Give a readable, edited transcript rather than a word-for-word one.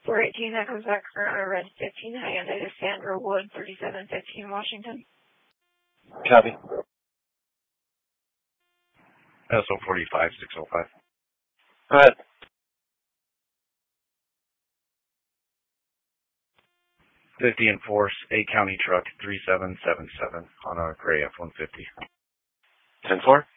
418, that comes back for a red 15 Hyundai to Sandra Wood, 3715 Washington. Copy. SO 45605. Go ahead. 50 Enforce, A County Truck 3777 on a gray F-150. 10-4?